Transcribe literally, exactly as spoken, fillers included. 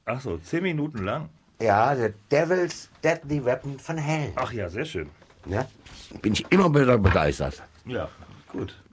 Ach so, zehn Minuten lang? Ja, The Devil's Deadly Weapon von Hell. Ach ja, sehr schön. Ja, bin ich immer wieder begeistert. Ja, gut.